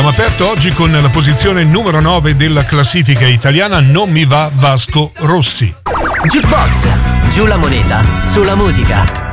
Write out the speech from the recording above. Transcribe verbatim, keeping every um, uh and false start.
abbiamo aperto oggi con la posizione numero nove della classifica italiana, Non mi va Vasco Rossi. Jukebox, giù la moneta, sulla musica.